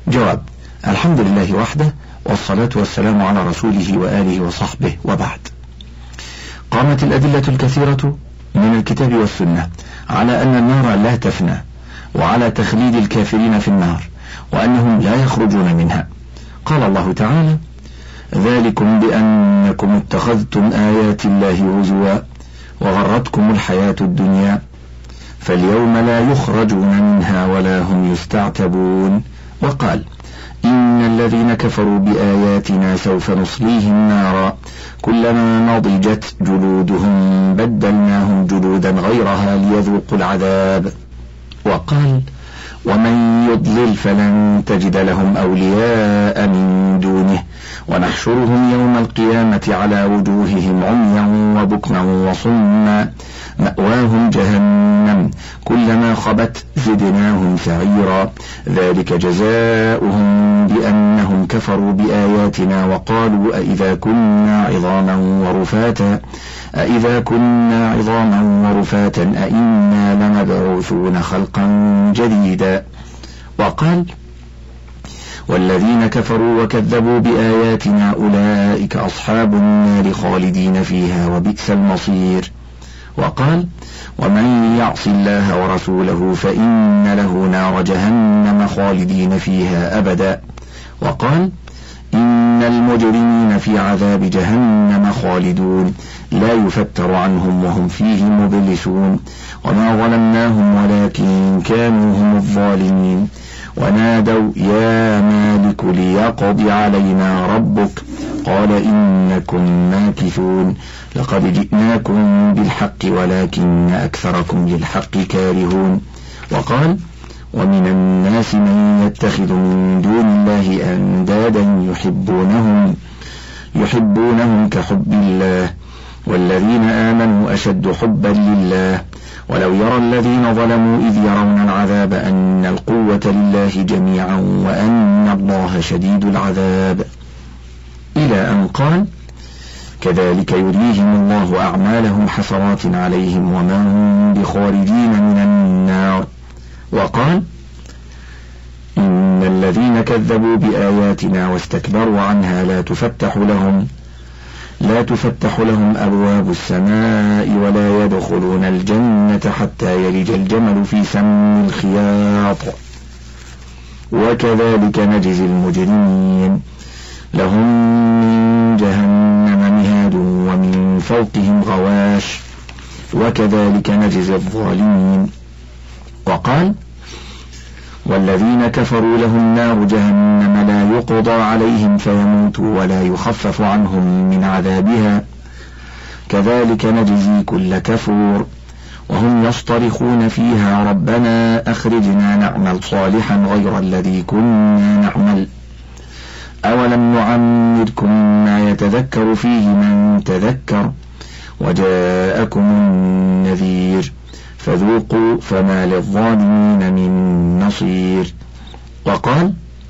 جواب: الحمد لله وحده، والصلاة والسلام على رسوله وآله وصحبه، وبعد. قامت الأدلة الكثيرة من الكتاب والسنة على أن النار لا تفنى، وعلى تخليد الكافرين في النار، وأنهم لا يخرجون منها. قال الله تعالى: ذلكم بأنكم اتخذتم آيات الله هزوا وغرتكم الحياة الدنيا فاليوم لا يخرجون منها ولا هم يستعتبون. وقال: إن الذين كفروا بآياتنا سوف نصليهم نارا كلما نضجت جلودهم بدلناهم جلودا غيرها ليذوقوا العذاب. وقال: ومن يضلل فلن تجد لهم أولياء من دونه ونحشرهم يوم القيامة على وجوههم عميا وبكما وصما مأواهم جهنم كلما خبت زدناهم سعيرا ذلك جزاؤهم بأنهم كفروا بآياتنا وقالوا أإذا كنا عظاما ورفاتا أإنا لمبعوثون خلقا جديدا. وقال: والذين كفروا وكذبوا بآياتنا أولئك أصحاب النار خالدين فيها وبئس المصير. وقال: ومن يعص الله ورسوله فإن له نار جهنم خالدين فيها أبدا. وقال: إن المجرمين في عذاب جهنم خالدون لا يفتر عنهم وهم فيه مبلسون وما ظلمناهم ولكن كانوا هم الظالمين ونادوا يا مالك ليقض علينا ربك قال إنكم ماكثون لقد جئناكم بالحق ولكن أكثركم للحق كارهون. وقال: ومن الناس من يتخذ من دون الله أندادا يحبونهم كحب الله والذين آمنوا أشد حبا لله ولو يرى الذين ظلموا إذ يرون العذاب أن القوة لله جميعا وأن الله شديد العذاب، إلى أن قال: كذلك يريهم الله أعمالهم حسرات عليهم وما هم بخارجين من النار. وقال: إن الذين كذبوا بآياتنا واستكبروا عنها لا تفتح لهم أبواب السماء ولا يدخلون الجنة حتى يلج الجمل في سم الخياط وكذلك نجزي المجرمين لهم من جهنم مهاد ومن فوقهم غواش وكذلك نجزي الظالمين. وقال: والذين كفروا لهم نار جهنم لا يقضى عليهم فيموتوا ولا يخفف عنهم من عذابها كذلك نجزي كل كفور وهم يصطرخون فيها ربنا أخرجنا نعمل صالحا غير الذي كنا نعمل أولم نعمركم ما يتذكر فيه من تذكر وجاءكم النذير فذوقوا فما للظالمين من نصير. وقال: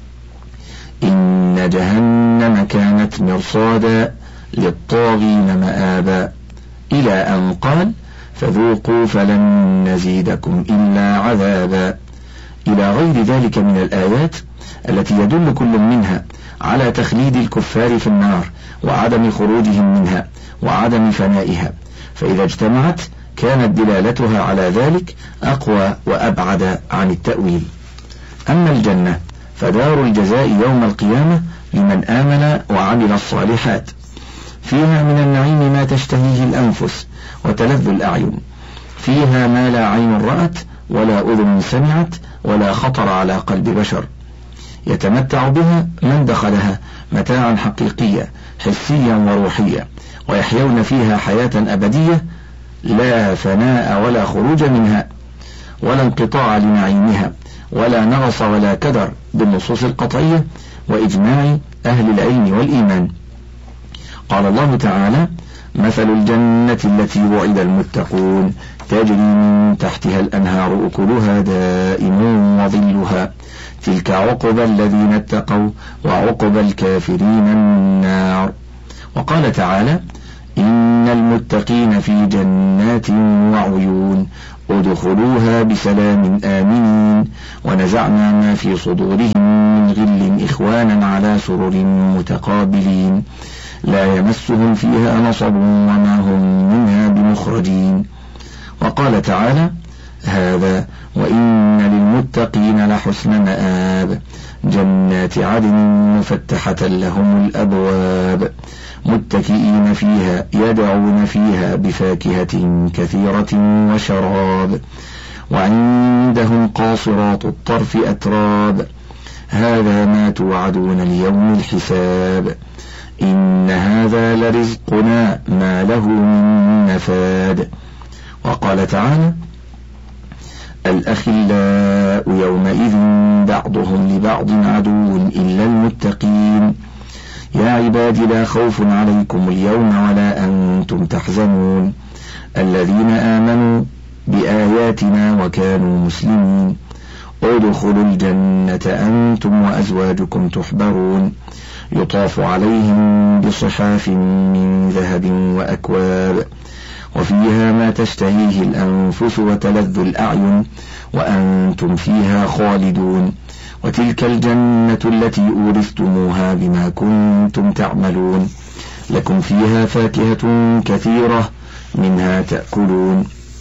إن جهنم كانت مرصادا للطاغين مآبا، إلى أن قال: فذوقوا فلن نزيدكم إلا عذابا، إلى غير ذلك من الآيات التي يدل كل منها على تخليد الكفار في النار وعدم خروجهم منها وعدم فنائها، فإذا اجتمعت كانت دلالتها على ذلك أقوى وأبعد عن التأويل. أما الجنة فدار الجزاء يوم القيامة لمن آمن وعمل الصالحات، فيها من النعيم ما تشتهيه الأنفس وتلذ الأعين، فيها ما لا عين رأت ولا أذن سمعت ولا خطر على قلب بشر، يتمتع بها من دخلها متاعا حقيقيا حسيا وروحيا، ويحيون فيها حياة أبدية لا فناء ولا خروج منها ولا انقطاع لنعيمها ولا نغص ولا كدر بالنصوص القطعية وإجماع أهل العلم والإيمان. قال الله تعالى: مثل الجنة التي وعد المتقون تجري من تحتها الأنهار أكلها دائم وظلها تلك عقبى الذين اتقوا وعقبى الكافرين النار. وقال تعالى: إن المتقين في جنات وعيون ادخلوها بسلام آمنين ونزعنا ما في صدورهم من غل إخوانا على سرر متقابلين لا يمسهم فيها نصب وما هم منها بمخرجين. وقال تعالى: هذا وإن للمتقين لحسن مآب جنات عدن مفتحة لهم الأبواب متكئين فيها يدعون فيها بفاكهة كثيرة وشراب وعندهم قاصرات الطرف أتراب هذا ما توعدون ليوم الحساب إن هذا لرزقنا ما له من نفاد. وقال تعالى: الأخلاء يومئذ بعضهم لبعض عدو إلا المتقين يا عباد لا خوف عليكم اليوم ولا أنتم تحزنون الذين آمنوا بآياتنا وكانوا مسلمين ادخلوا الجنة أنتم وأزواجكم تحبرون يطاف عليهم بصحاف من ذهب وأكواب وفيها ما تشتهيه الأنفس وتلذ الأعين وأنتم فيها خالدون وتلك الجنة التي أورثتموها بما كنتم تعملون لكم فيها فاكهة كثيرة منها تأكلون.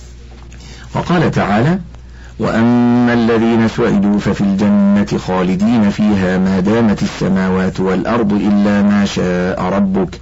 وقال تعالى: وأما الذين سعدوا ففي الجنة خالدين فيها ما دامت السماوات والأرض إلا ما شاء ربك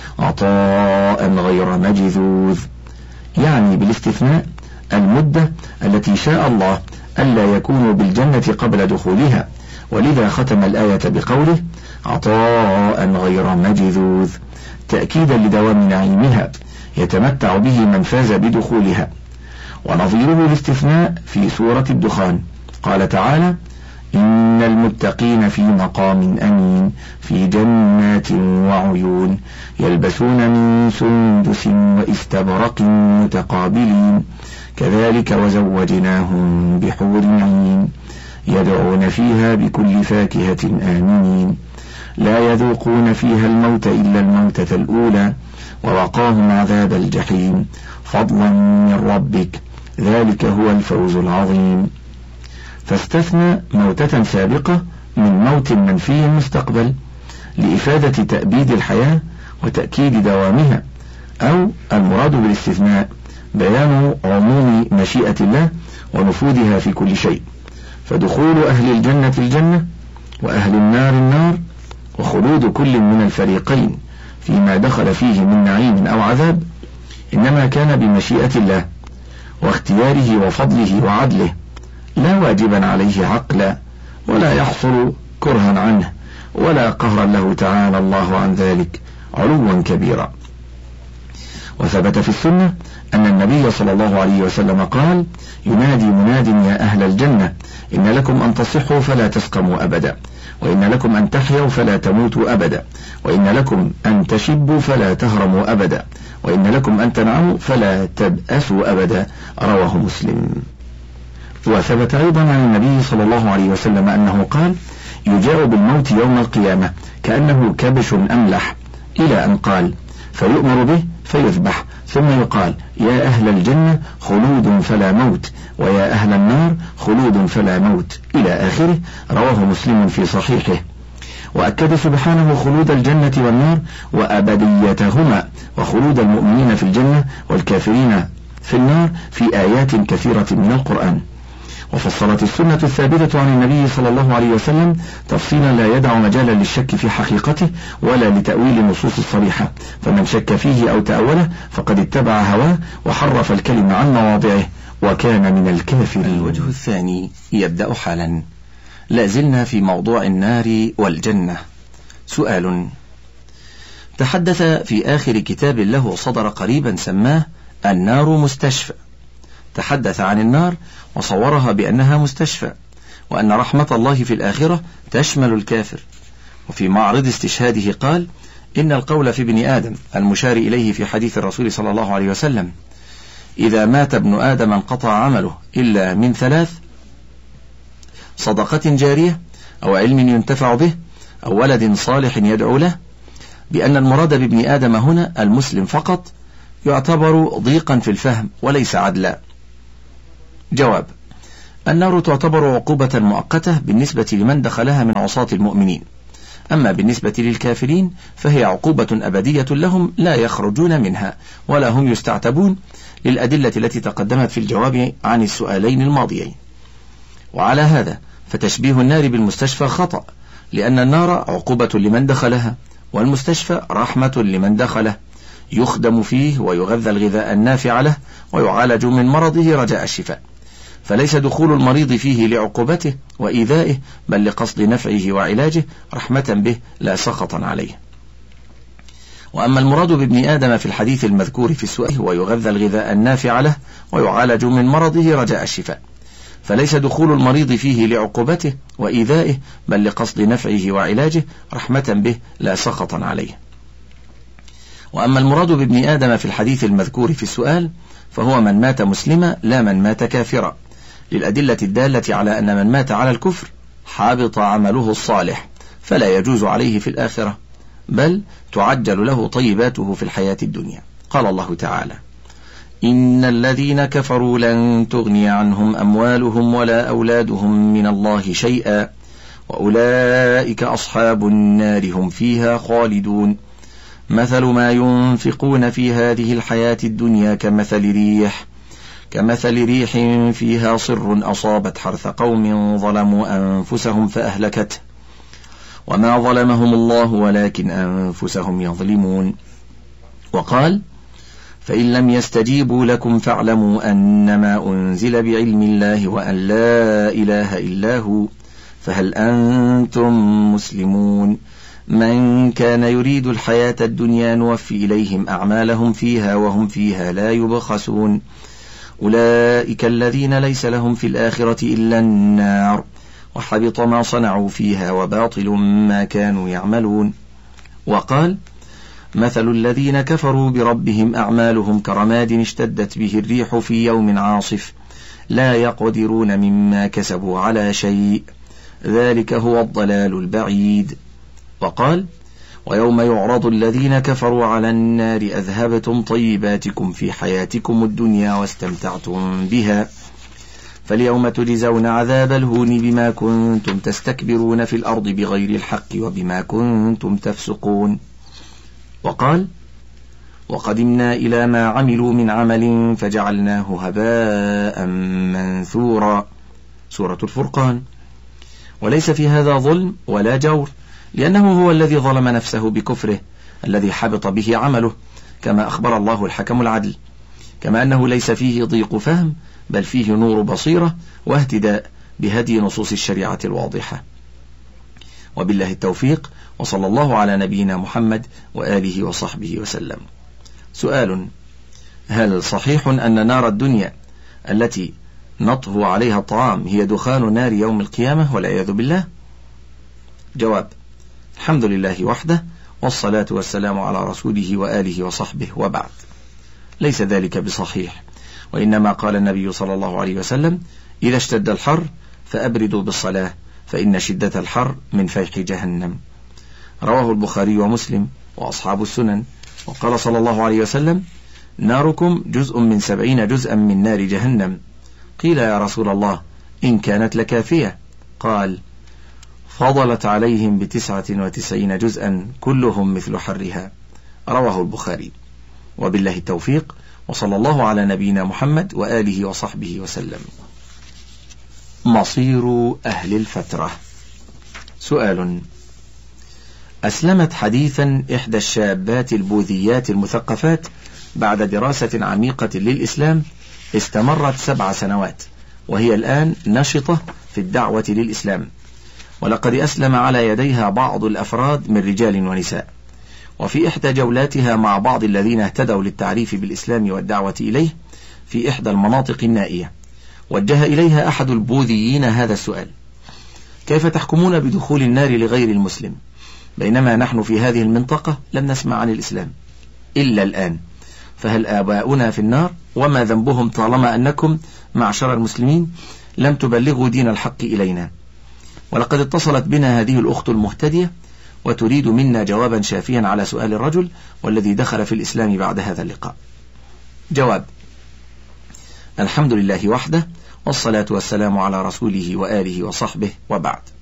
عطاء غير مجذوذ، يعني بالاستثناء المدة التي شاء الله ألا يكونوا بالجنة قبل دخولها، ولذا ختم الآية بقوله عطاء غير مجذوذ تأكيدا لدوام نعيمها يتمتع به من فاز بدخولها. ونظيره الاستثناء في سورة الدخان قال تعالى: إن المتقين في مقام أمين في جنات وعيون يلبسون من سندس وإستبرق متقابلين كذلك وزوجناهم بحور عين يدعون فيها بكل فاكهة آمنين لا يذوقون فيها الموت إلا الموتة الأولى ووقاهم عذاب الجحيم فضلا من ربك ذلك هو الفوز العظيم. فاستثنى موتة سابقة من موت منفي مستقبل لإفادة تأبيد الحياة وتأكيد دوامها، أو المراد بالاستثناء بيان عموم مشيئة الله ونفوذها في كل شيء، فدخول أهل الجنة الجنة وأهل النار النار وخلود كل من الفريقين فيما دخل فيه من نعيم أو عذاب إنما كان بمشيئة الله واختياره وفضله وعدله لا واجبا عليه عقلا ولا يحصل كرها عنه ولا قهرا له تعالى الله عن ذلك علوا كبيرا. وثبت في السنة أن النبي صلى الله عليه وسلم قال: ينادي مناد يا أهل الجنة إن لكم أن تصحوا فلا تسقموا أبدا، وإن لكم أن تحيوا فلا تموتوا أبدا، وإن لكم أن تشبوا فلا تهرموا أبدا، وإن لكم أن تنعموا فلا تبأسوا أبدا، رواه مسلم. وثبت أيضا عن النبي صلى الله عليه وسلم أنه قال: يجاء بالموت يوم القيامة كأنه كبش أملح، إلى أن قال: فيؤمر به فيذبح، ثم يقال: يا أهل الجنة خلود فلا موت، ويا أهل النار خلود فلا موت، إلى آخره، رواه مسلم في صحيحه. وأكد سبحانه خلود الجنة والنار وأبديتهما وخلود المؤمنين في الجنة والكافرين في النار في آيات كثيرة من القرآن. وفصلت السنة الثابتة عن النبي صلى الله عليه وسلم تفصيلا لا يدع مجالا للشك في حقيقته ولا لتأويل النصوص الصريحة، فمن شك فيه أو تأوله فقد اتبع هواه وحرف الكلمة عن مواضعه وكان من الكافرين. الوجه الثاني يبدأ حالا. لازلنا في موضوع النار والجنة. سؤال: تحدث في آخر كتاب له صدر قريبا سماه النار مستشفى، تحدث عن النار وصورها بأنها مستشفى، وأن رحمة الله في الآخرة تشمل الكافر. وفي معرض استشهاده قال: إن القول في ابن آدم المشار إليه في حديث الرسول صلى الله عليه وسلم: إذا مات ابن آدم انقطع عمله إلا من ثلاث: صدقة جارية أو علم ينتفع به أو ولد صالح يدعو له، بأن المراد بابن آدم هنا المسلم فقط، يعتبر ضيقا في الفهم وليس عدلا. جواب: النار تعتبر عقوبة مؤقتة بالنسبة لمن دخلها من عصاة المؤمنين، أما بالنسبة للكافرين فهي عقوبة أبدية لهم لا يخرجون منها ولا هم يستعتبون، للأدلة التي تقدمت في الجواب عن السؤالين الماضيين. وعلى هذا فتشبيه النار بالمستشفى خطأ، لأن النار عقوبة لمن دخلها، والمستشفى رحمة لمن دخله، يخدم فيه ويغذى الغذاء النافع له ويعالج من مرضه رجاء الشفاء، فليس دخول المريض فيه لعقوبته وإيذائه، بل لقصد نفعه وعلاجه رحمة به لا سخطا عليه. وأما المراد بابن آدم في الحديث المذكور في السؤال ويغذى الغذاء النافع له ويعالج من مرضه رجاء الشفاء، فليس دخول المريض فيه لعقوبته وإيذائه، بل لقصد نفعه وعلاجه رحمة به لا سخطا عليه. وأما المراد بابن آدم في الحديث المذكور في السؤال فهو من مات مسلما لا من مات كافرا، للأدلة الدالة على أن من مات على الكفر حابط عمله الصالح فلا يجوز عليه في الآخرة، بل تعجل له طيباته في الحياة الدنيا. قال الله تعالى: إن الذين كفروا لن تغني عنهم أموالهم ولا أولادهم من الله شيئا وأولئك أصحاب النار هم فيها خالدون. مثل ما ينفقون في هذه الحياة الدنيا كمثل ريح فيها صر أصابت حرث قوم ظلموا أنفسهم فأهلكته وما ظلمهم الله ولكن أنفسهم يظلمون. وقال: فإن لم يستجيبوا لكم فاعلموا أنما أنزل بعلم الله وأن لا إله إلا هو فهل أنتم مسلمون. من كان يريد الحياة الدنيا نوفي إليهم أعمالهم فيها وهم فيها لا يبخسون. أولئك الذين ليس لهم في الآخرة إلا النار وحبط ما صنعوا فيها وباطل ما كانوا يعملون. وقال: مثل الذين كفروا بربهم أعمالهم كرماد اشتدت به الريح في يوم عاصف لا يقدرون مما كسبوا على شيء ذلك هو الضلال البعيد. وقال: ويوم يعرض الذين كفروا على النار أذهبتم طيباتكم في حياتكم الدنيا واستمتعتم بها فاليوم تجزون عذاب الهون بما كنتم تستكبرون في الأرض بغير الحق وبما كنتم تفسقون. وقال: وقدمنا إلى ما عملوا من عمل فجعلناه هباء منثورا. سورة الفرقان. وليس في هذا ظلم ولا جور، لأنه هو الذي ظلم نفسه بكفره الذي حبط به عمله، كما أخبر الله الحكم العدل، كما أنه ليس فيه ضيق فهم، بل فيه نور بصيرة واهتداء بهدي نصوص الشريعة الواضحة. وبالله التوفيق، وصلى الله على نبينا محمد وآله وصحبه وسلم. سؤال: هل صحيح أن نار الدنيا التي نطهو عليها الطعام هي دخان نار يوم القيامة والعياذ بالله؟ جواب: الحمد لله وحده، والصلاة والسلام على رسوله وآله وصحبه، وبعد. ليس ذلك بصحيح، وإنما قال النبي صلى الله عليه وسلم: إذا اشتد الحر فأبردوا بالصلاة فإن شدة الحر من فيح جهنم. رواه البخاري ومسلم وأصحاب السنن. وقال صلى الله عليه وسلم: ناركم جزء من 70 جزءا من نار جهنم. قيل: يا رسول الله إن كانت لكافية؟ قال: فضلت عليهم 99 جزءا كلهم مثل حرها. رواه البخاري. وبالله التوفيق، وصلى الله على نبينا محمد وآله وصحبه وسلم. مصير أهل الفترة. سؤال: أسلمت حديثا إحدى الشابات البوذيات المثقفات بعد دراسة عميقة للإسلام استمرت 7 سنوات، وهي الآن نشطة في الدعوة للإسلام، ولقد أسلم على يديها بعض الأفراد من رجال ونساء. وفي إحدى جولاتها مع بعض الذين اهتدوا للتعريف بالإسلام والدعوة إليه في إحدى المناطق النائية، وجه إليها أحد البوذيين هذا السؤال: كيف تحكمون بدخول النار لغير المسلم بينما نحن في هذه المنطقة لم نسمع عن الإسلام إلا الآن؟ فهل آباؤنا في النار؟ وما ذنبهم طالما أنكم معشر المسلمين لم تبلغوا دين الحق إلينا؟ ولقد اتصلت بنا هذه الأخت المهتدية وتريد منا جوابا شافيا على سؤال الرجل والذي دخل في الإسلام بعد هذا اللقاء. جواب: الحمد لله وحده، والصلاة والسلام على رسوله وآله وصحبه، وبعد.